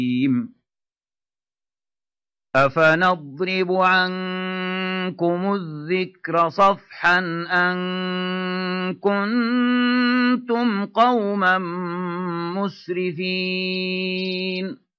أفنضرب عنكم الذكر صفحا أن كنتم قوما مسرفين